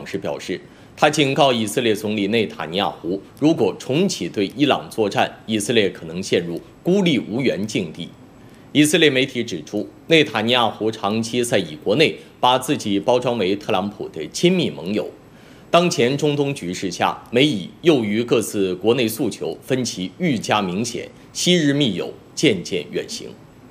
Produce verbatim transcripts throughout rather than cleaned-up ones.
访时表示，他警告以色列总理内塔尼亚胡，如果重启对伊朗作战，以色列可能陷入孤立无援境地。以色列媒体指出，内塔尼亚胡长期在以国内把自己包装为特朗普的亲密盟友。当前中东局势下，美以又于各自国内诉求分歧愈加明显，昔日密友渐渐远行。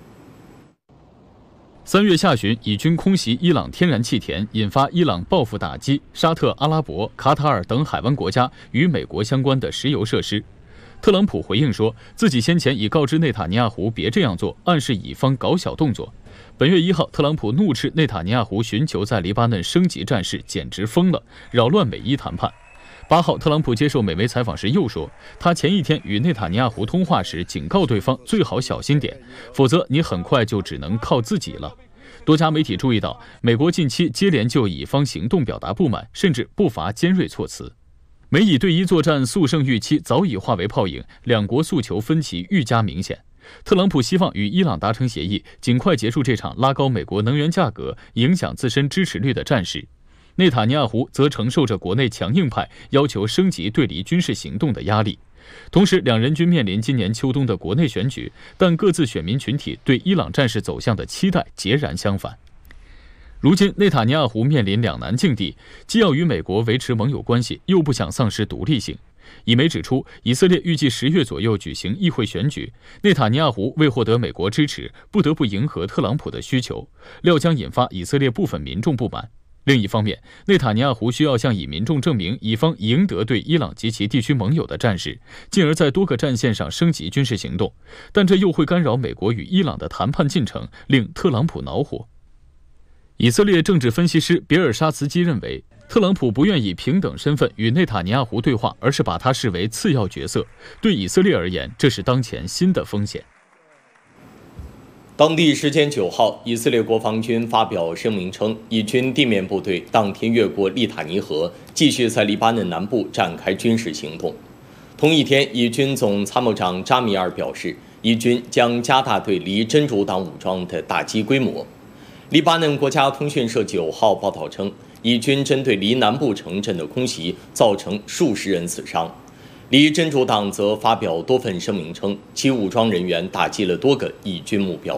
三月下旬，以军空袭伊朗天然气田，引发伊朗报复打击沙特阿拉伯、卡塔尔等海湾国家与美国相关的石油设施。特朗普回应说，自己先前已告知内塔尼亚胡别这样做，暗示以方搞小动作。本月一号，特朗普怒斥内塔尼亚胡寻求在黎巴嫩升级战事，简直疯了，扰乱美伊谈判。八号，特朗普接受美媒采访时又说，他前一天与内塔尼亚胡通话时警告对方最好小心点，否则你很快就只能靠自己了。多家媒体注意到，美国近期接连就以方行动表达不满，甚至不乏尖锐措辞。美以对伊作战速胜预期早已化为泡影，两国诉求分歧愈加明显。特朗普希望与伊朗达成协议，尽快结束这场拉高美国能源价格、影响自身支持率的战事。内塔尼亚胡则承受着国内强硬派要求升级对黎军事行动的压力。同时，两人均面临今年秋冬的国内选举，但各自选民群体对伊朗战事走向的期待截然相反。如今，内塔尼亚胡面临两难境地，既要与美国维持盟友关系，又不想丧失独立性。以媒指出，以色列预计十月左右举行议会选举，内塔尼亚胡为获得美国支持，不得不迎合特朗普的需求，料将引发以色列部分民众不满。另一方面，内塔尼亚胡需要向以民众证明以方赢得对伊朗及其地区盟友的战事，进而在多个战线上升级军事行动，但这又会干扰美国与伊朗的谈判进程，令特朗普恼火。以色列政治分析师比尔沙茨基认为，特朗普不愿以平等身份与内塔尼亚胡对话，而是把他视为次要角色。对以色列而言，这是当前新的风险。 当地时间九号，以色列国防军发表声明称，以军地面部队当天越过利塔尼河，继续在黎巴嫩南部展开军事行动。同一天，以军总参谋长扎米尔表示，以军将加大对黎真主党武装的打击规模。黎巴嫩国家通讯社九号报道称，以军针对黎南部城镇的空袭造成数十人死伤。黎真主党则发表多份声明称，其武装人员打击了多个以军目标。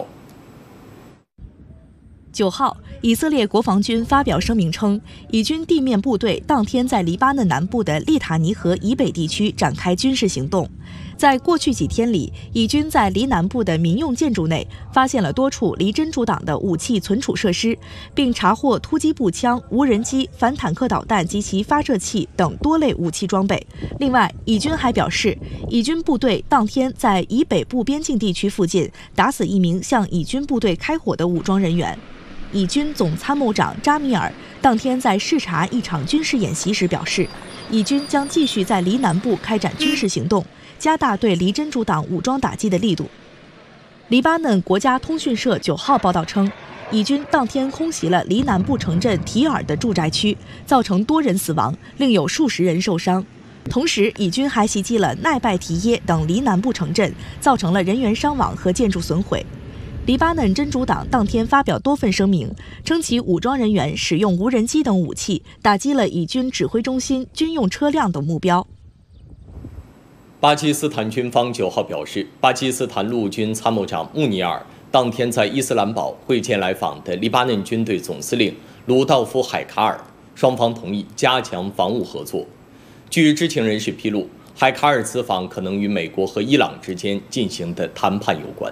九号，以色列国防军发表声明称，以军地面部队当天在黎巴嫩南部的利塔尼河以北地区展开军事行动。在过去几天里，以军在黎南部的民用建筑内发现了多处黎真主党的武器存储设施，并查获突击步枪、无人机、反坦克导弹及其发射器等多类武器装备。另外，以军还表示，以军部队当天在以北部边境地区附近打死一名向以军部队开火的武装人员。以军总参谋长扎米尔当天在视察一场军事演习时表示，以军将继续在黎南部开展军事行动，加大对黎真主党武装打击的力度。黎巴嫩国家通讯社九号报道称，以军当天空袭了黎南部城镇提尔的住宅区，造成多人死亡，另有数十人受伤。同时，以军还袭击了奈拜提耶等黎南部城镇，造成了人员伤亡和建筑损毁。黎巴嫩真主党当天发表多份声明，称其武装人员使用无人机等武器打击了以军指挥中心、军用车辆等目标。 巴基斯坦军方九号表示，巴基斯坦陆军参谋长穆尼尔当天在伊斯兰堡会见来访的黎巴嫩军队总司令鲁道夫·海卡尔，双方同意加强防务合作。据知情人士披露，海卡尔此访可能与美国和伊朗之间进行的谈判有关。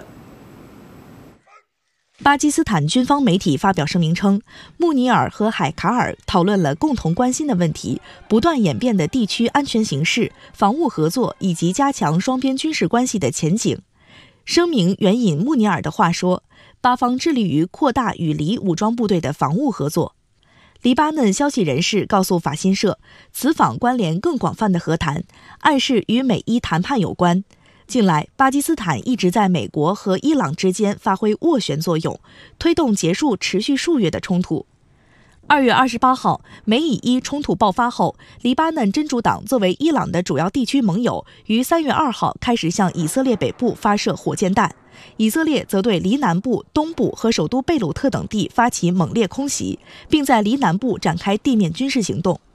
巴基斯坦军方媒体发表声明称，穆尼尔和海卡尔讨论了共同关心的问题，不断演变的地区安全形势、防务合作以及加强双边军事关系的前景。声明援引穆尼尔的话说，巴方致力于扩大与黎武装部队的防务合作。黎巴嫩消息人士告诉法新社，此访关联更广泛的和谈，暗示与美伊谈判有关。近来，巴基斯坦一直在美国和伊朗之间发挥斡旋作用，推动结束持续数月的冲突。二月二十八号，美以伊冲突爆发后，黎巴嫩真主党作为伊朗的主要地区盟友，于三月二号开始向以色列北部发射火箭弹，以色列则对黎南部、东部和首都贝鲁特等地发起猛烈空袭，并在黎南部展开地面军事行动。